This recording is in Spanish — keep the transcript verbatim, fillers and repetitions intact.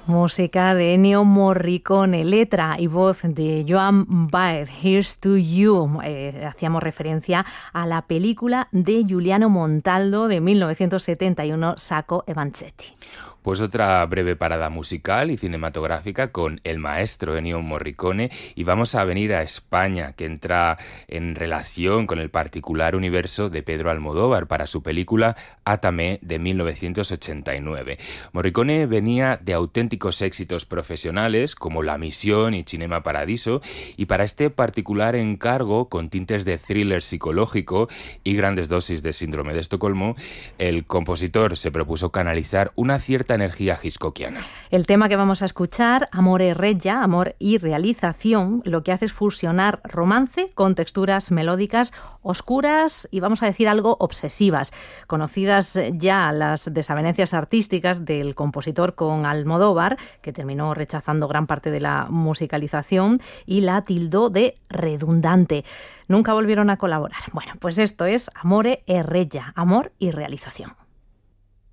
Música de Ennio Morricone, letra y voz de Joan Baez, Here's to You. Eh, hacíamos referencia a la película de Giuliano Montaldo de mil novecientos setenta y uno, Sacco e Vanzetti. Pues otra breve parada musical y cinematográfica con el maestro Ennio Morricone, y vamos a venir a España, que entra en relación con el particular universo de Pedro Almodóvar para su película Átame de mil novecientos ochenta y nueve. Morricone venía de auténticos éxitos profesionales como La Misión y Cinema Paradiso, y para este particular encargo, con tintes de thriller psicológico y grandes dosis de síndrome de Estocolmo, el compositor se propuso canalizar una cierta energía hitchcockiana. El tema que vamos a escuchar, Amore Regia, amor y realización, lo que hace es fusionar romance con texturas melódicas oscuras y, vamos a decir, algo obsesivas. Conocidas ya las desavenencias artísticas del compositor con Almodóvar, que terminó rechazando gran parte de la musicalización y la tildó de redundante. Nunca volvieron a colaborar. Bueno, pues esto es Amore e Regia, amor y realización.